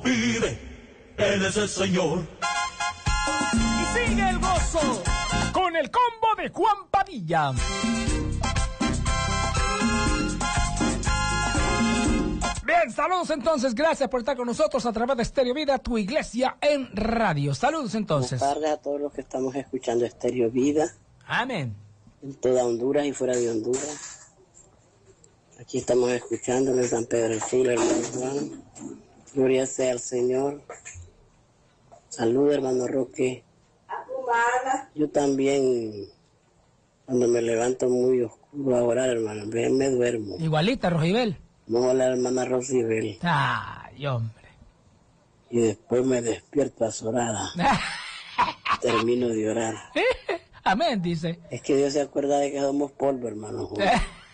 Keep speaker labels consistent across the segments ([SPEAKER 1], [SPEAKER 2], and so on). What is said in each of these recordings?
[SPEAKER 1] Vive, Él es el Señor.
[SPEAKER 2] Y sigue el gozo con el combo de Juan Padilla. Bien, saludos entonces, gracias por estar con nosotros a través de Estéreo Vida, tu iglesia en radio. Saludos entonces.
[SPEAKER 3] Buenas tardes a todos los que estamos escuchando Estéreo Vida.
[SPEAKER 2] Amén.
[SPEAKER 3] En toda Honduras y fuera de Honduras. Aquí estamos escuchando en San Pedro Sula, hermano Juan. Gloria sea al Señor. Salud, hermano Roque. Yo también, cuando me levanto muy oscuro a orar, hermano, me duermo.
[SPEAKER 2] Igualita, Rojibel.
[SPEAKER 3] No, la hermana Rosibel.
[SPEAKER 2] Ay, hombre.
[SPEAKER 3] Y después me despierto azorada. Termino de orar.
[SPEAKER 2] Amén, dice.
[SPEAKER 3] Es que Dios se acuerda de que somos polvo, hermano Juan.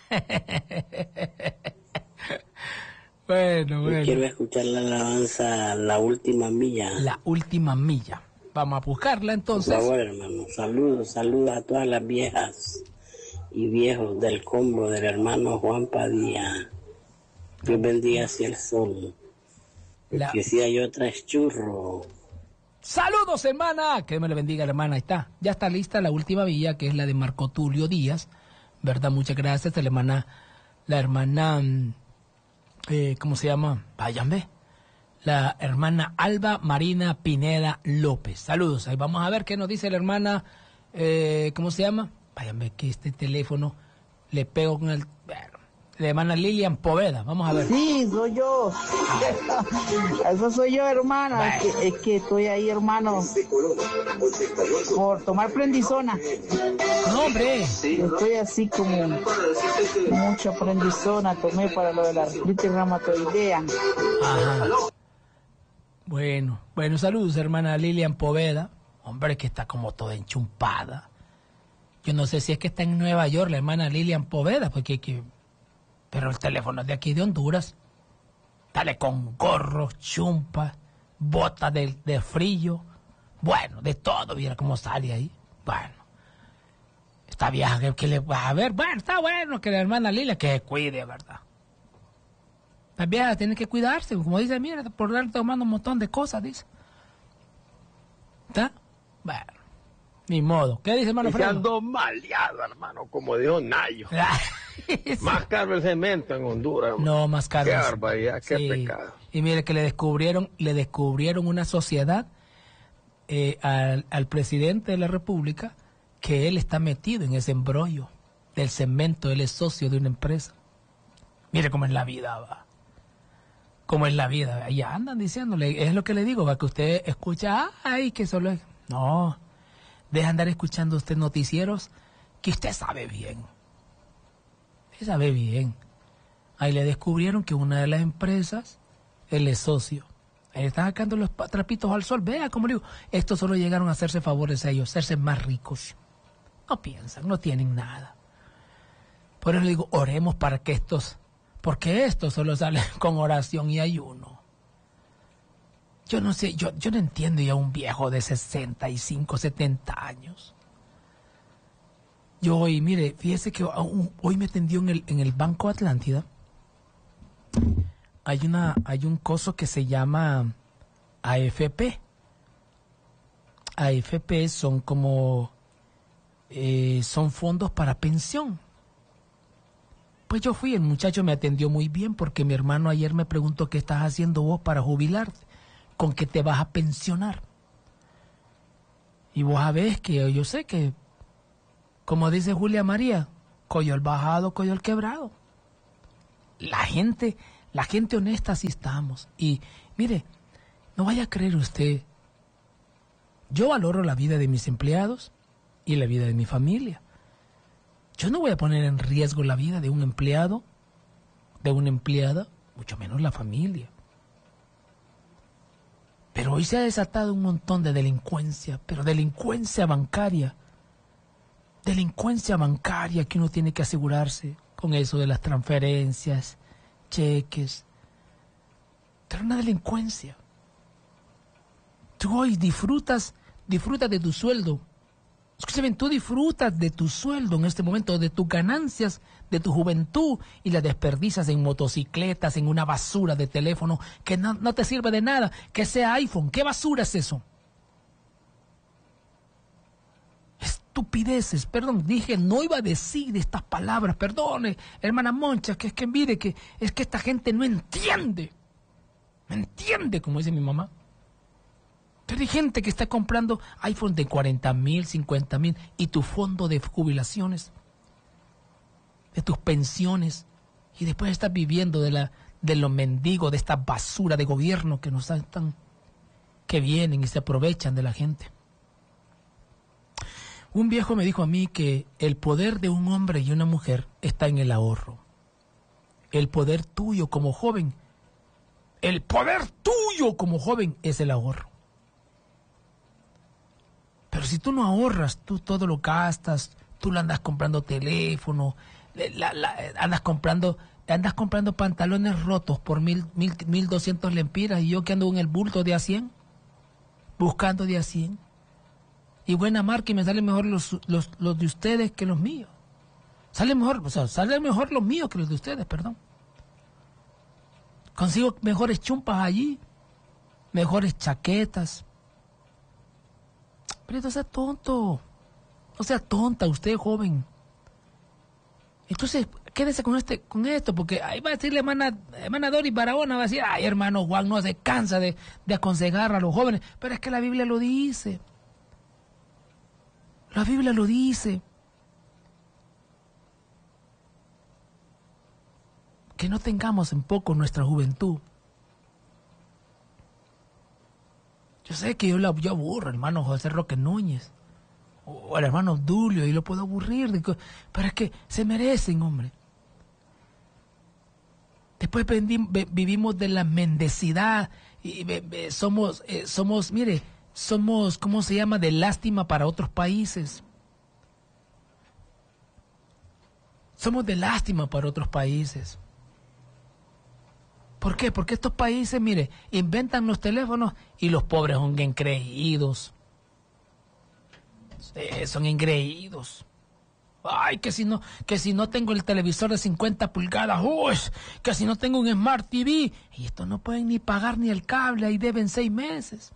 [SPEAKER 2] Bueno.
[SPEAKER 3] Yo quiero escuchar la alabanza La Última Milla.
[SPEAKER 2] La Última Milla. Vamos a buscarla entonces.
[SPEAKER 3] Por favor, hermano. Saludos a todas las viejas y viejos del combo del hermano Juan Padilla. Dios bendiga hacia el sol. Que si hay otra es churro.
[SPEAKER 2] Saludos, hermana. Que me le bendiga, hermana. Ahí está. Ya está lista la última villa, que es la de Marco Tulio Díaz. ¿Verdad? Muchas gracias. La hermana, ¿cómo se llama? Vayan, ve. La hermana Alba Marina Pineda López. Saludos. Ahí vamos a ver qué nos dice la hermana, ¿cómo se llama? Vayan, ve que este teléfono le pego con el... La hermana Lilian Poveda, vamos a ver.
[SPEAKER 4] Sí, soy yo. Eso soy yo, hermana. Es que estoy ahí, hermano, por tomar prendizona.
[SPEAKER 2] No, hombre.
[SPEAKER 4] Estoy así como mucha prendizona. Tomé para lo de la artritis reumatoidea.
[SPEAKER 2] Ajá. Bueno, saludos, hermana Lilian Poveda. Hombre, que está como toda enchumpada. Yo no sé si es que está en Nueva York la hermana Lilian Poveda, porque pero el teléfono es de aquí de Honduras. Dale con gorros, chumpas, botas de frío. Bueno, de todo, mira cómo sale ahí. Bueno, esta vieja que le vas a ver. Bueno, está bueno que la hermana Lilia que se cuide, ¿verdad? La vieja tiene que cuidarse, como dice, mira, por estar tomando un montón de cosas, dice. ¿Está? Bueno, ni modo. ¿Qué dice, hermano Fredo?
[SPEAKER 5] Ando maleado, hermano, como dijo Nayo. Más caro el cemento en Honduras.
[SPEAKER 2] No, más caro.
[SPEAKER 5] Qué barbaridad, qué pecado.
[SPEAKER 2] Y mire que le descubrieron una sociedad al presidente de la República, que él está metido en ese embrollo del cemento, él es socio de una empresa. Mire cómo es la vida, va. Cómo es la vida. Ahí andan diciéndole, es lo que le digo, va, que usted escucha, ay, que solo es... No, deja andar escuchando usted noticieros que usted sabe bien. Usted sabe bien. Ahí le descubrieron que una de las empresas, él es socio. Ahí están sacando los trapitos al sol. Vea, como digo, estos solo llegaron a hacerse favores a ellos, hacerse más ricos. No piensan, no tienen nada. Por eso le digo, oremos para que porque esto solo sale con oración y ayuno. Yo no sé, yo no entiendo ya un viejo de 65, 70 años. Yo hoy, mire, fíjese que hoy me atendió en el Banco Atlántida. Hay un coso que se llama AFP. AFP son como, son fondos para pensión. Pues yo fui, el muchacho me atendió muy bien porque mi hermano ayer me preguntó qué estás haciendo vos para jubilarte, con qué te vas a pensionar. Y vos sabés que yo sé que, como dice Julia María, coyol bajado, coyol quebrado. La gente honesta así estamos. Y mire, no vaya a creer usted, yo valoro la vida de mis empleados y la vida de mi familia. Yo no voy a poner en riesgo la vida de un empleado, de una empleada, mucho menos la familia. Pero hoy se ha desatado un montón de delincuencia, pero delincuencia bancaria. Delincuencia bancaria que uno tiene que asegurarse con eso de las transferencias, cheques. Pero una delincuencia. Tú hoy disfrutas de tu sueldo Escúchame, tú disfrutas de tu sueldo en este momento, de tus ganancias, de tu juventud, y las desperdicias en motocicletas, en una basura de teléfono que no te sirve de nada, que sea iPhone. ¿Qué basura es eso? Estupideces, perdón, dije, no iba a decir estas palabras, perdone, hermana Moncha, que es que mire, que es que esta gente no entiende, como dice mi mamá. Pero hay gente que está comprando iPhone de 40,000, 50,000 y tu fondo de jubilaciones, de tus pensiones, y después estás viviendo de los mendigos, de esta basura de gobierno que nos están, que vienen y se aprovechan de la gente. Un viejo me dijo a mí que el poder de un hombre y una mujer está en el ahorro. El poder tuyo como joven, es el ahorro. Pero si tú no ahorras, tú todo lo gastas, tú lo andas comprando teléfono, andas comprando pantalones rotos por 1,200 lempiras, y yo que ando en el bulto de A100, buscando de A100. Y buena marca, y me salen mejor los de ustedes que los míos. Salen mejor los míos que los de ustedes, perdón. Consigo mejores chumpas allí, mejores chaquetas. Pero no sea tonto, no sea tonta usted, joven. Entonces, quédese con esto, porque ahí va a decirle hermana Doris Barahona, va a decir, ay, hermano Juan no se cansa de aconsejar a los jóvenes. Pero es que la Biblia lo dice. La Biblia lo dice. Que no tengamos en poco nuestra juventud. Yo sé que yo aburro al hermano José Roque Núñez o al hermano Dulio, y lo puedo aburrir, pero es que se merecen, hombre. Después vivimos de la mendicidad y somos, ¿cómo se llama?, de lástima para otros países. Somos de lástima para otros países. ¿Por qué? Porque estos países, mire, inventan los teléfonos y los pobres son engreídos. Son engreídos. Ay, que si no tengo el televisor de 50 pulgadas, uy, que si no tengo un Smart TV, y estos no pueden ni pagar ni el cable, ahí deben 6 meses.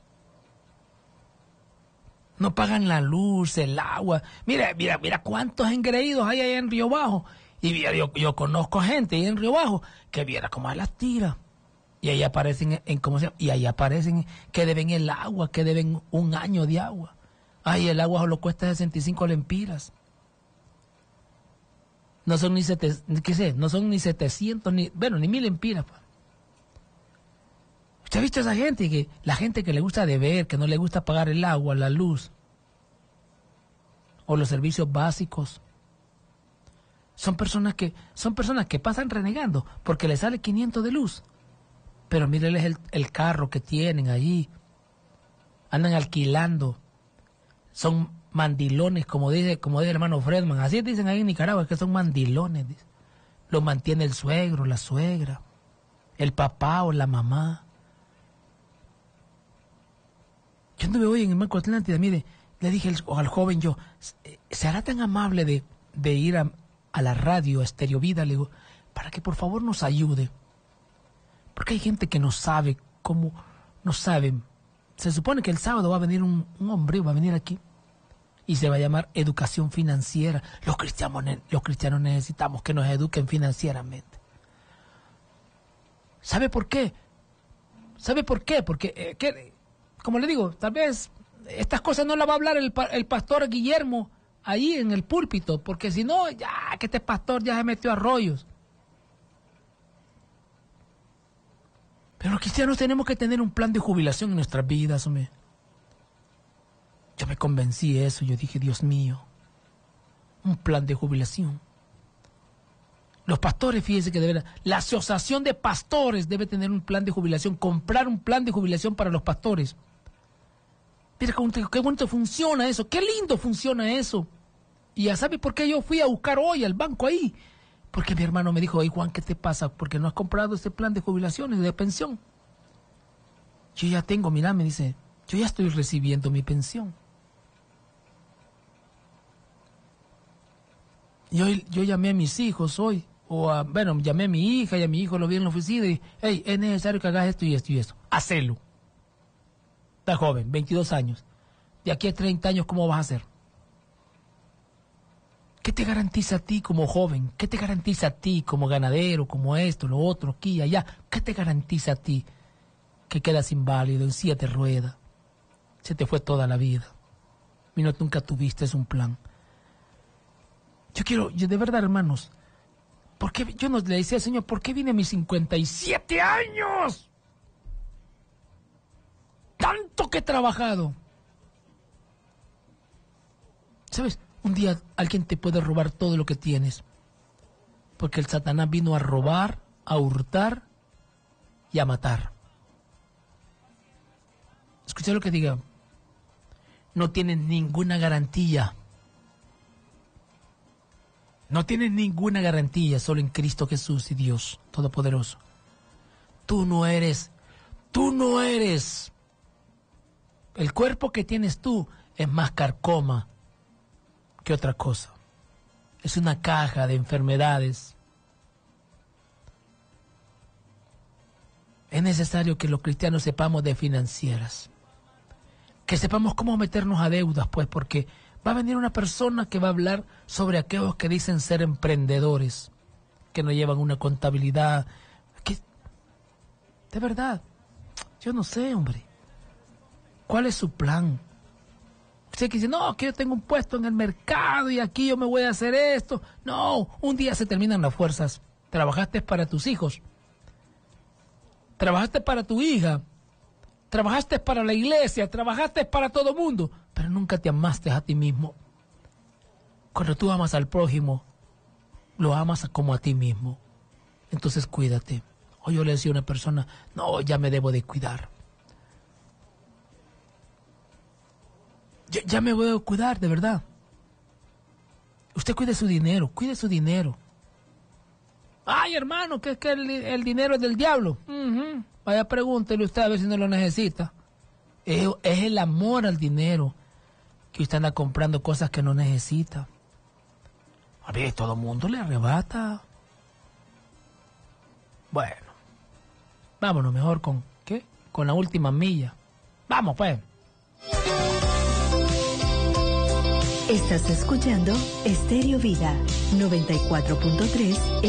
[SPEAKER 2] No pagan la luz, el agua. Mira cuántos engreídos hay ahí en Río Bajo. Y yo conozco gente ahí en Río Bajo que viera cómo las tira. Y ahí aparecen que deben el agua, que deben un año de agua. Ay, el agua solo cuesta 65 lempiras. No son ni 700, ni 1,000 lempiras. Pa. ¿Usted ha visto a esa gente? La gente que le gusta beber, que no le gusta pagar el agua, la luz o los servicios básicos. Son personas que pasan renegando porque les sale 500 de luz. Pero mírenles el carro que tienen allí. Andan alquilando. Son mandilones, como dice el hermano Fredman. Así dicen ahí en Nicaragua, que son mandilones. Los mantiene el suegro, la suegra, el papá o la mamá. Yo anduve hoy en el Banco Atlántida, mire, le dije al joven yo, ¿se hará tan amable de ir a la radio, a Estéreo Vida, le digo, para que por favor nos ayude? Porque hay gente que no sabe cómo, no saben. Se supone que el sábado va a venir un hombre, va a venir aquí, y se va a llamar educación financiera. Los cristianos necesitamos que nos eduquen financieramente. ¿Sabe por qué? Porque, como le digo, tal vez estas cosas no las va a hablar el pastor Guillermo ahí en el púlpito, porque si no, ya que este pastor ya se metió a rollos. Pero los cristianos tenemos que tener un plan de jubilación en nuestras vidas, hombre. Yo me convencí de eso, yo dije, Dios mío, un plan de jubilación. Los pastores, fíjense que la asociación de pastores debe tener un plan de jubilación, comprar un plan de jubilación para los pastores. Mira qué bonito funciona eso, qué lindo funciona eso. Y ya sabe por qué yo fui a buscar hoy al banco ahí. Porque mi hermano me dijo, oye Juan, ¿qué te pasa? Porque no has comprado este plan de jubilación y de pensión. Yo ya tengo, mira, me dice, yo ya estoy recibiendo mi pensión. Yo llamé a mis hijos hoy, llamé a mi hija y a mi hijo lo vi en la oficina y, hey, es necesario que hagas esto y esto y esto. Hacelo. Está joven, 22 años. De aquí a 30 años, ¿cómo vas a hacer? ¿Qué te garantiza a ti como joven? ¿Qué te garantiza a ti como ganadero, como esto, lo otro, aquí y allá? ¿Qué te garantiza a ti que quedas inválido en 7 ruedas? Se te fue toda la vida. Y no, nunca tuviste un plan. Yo de verdad, hermanos, ¿por qué? Yo le decía al Señor, ¿por qué vine a mis 57 años? Tanto que he trabajado. ¿Sabes? Un día alguien te puede robar todo lo que tienes. Porque el Satanás vino a robar, a hurtar y a matar. Escucha lo que diga. No tienes ninguna garantía. No tienes ninguna garantía, solo en Cristo Jesús y Dios Todopoderoso. Tú no eres. El cuerpo que tienes tú es más carcoma que otra cosa. Es una caja de enfermedades. Es necesario que los cristianos sepamos de financieras. Que sepamos cómo meternos a deudas, pues, porque va a venir una persona que va a hablar sobre aquellos que dicen ser emprendedores, que no llevan una contabilidad. Que, de verdad, yo no sé, hombre. ¿Cuál es su plan? Usted que dice, no, que yo tengo un puesto en el mercado y aquí yo me voy a hacer esto. No, un día se terminan las fuerzas. Trabajaste para tus hijos. Trabajaste para tu hija. Trabajaste para la iglesia. Trabajaste para todo el mundo. Pero nunca te amaste a ti mismo. Cuando tú amas al prójimo, lo amas como a ti mismo. Entonces cuídate. O yo le decía a una persona, no, ya me debo de cuidar. Ya me voy a cuidar, de verdad. Usted cuide su dinero, cuide su dinero. Ay, hermano, que es que el dinero es del diablo. Vaya, pregúntele usted a ver si no lo necesita. Es el amor al dinero que usted anda comprando cosas que no necesita. A ver, todo el mundo le arrebata. Bueno, vámonos mejor con, ¿qué? Con la última milla. Vamos, pues.
[SPEAKER 6] Estás escuchando Estéreo Vida 94.3